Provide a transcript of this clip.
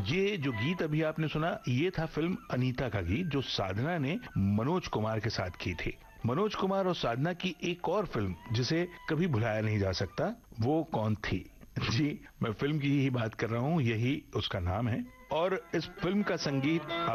ये जो गीत अभी आपने सुना, ये था फिल्म अनीता का गीत, जो साधना ने मनोज कुमार के साथ की थी। मनोज कुमार और साधना की एक और फिल्म जिसे कभी भुलाया नहीं जा सकता, वो कौन थी? जी, मैं फिल्म की ही बात कर रहा हूँ, यही उसका नाम है। और इस फिल्म का संगीत